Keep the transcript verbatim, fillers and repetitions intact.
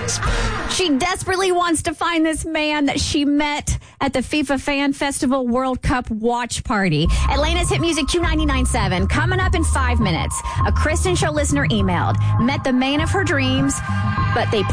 She desperately wants to find this man that she met at the FIFA Fan Festival World Cup watch party. Atlanta's Hit Music Q ninety-nine point seven. Coming up in five minutes. A Kristen Show listener emailed, met the man of her dreams, but they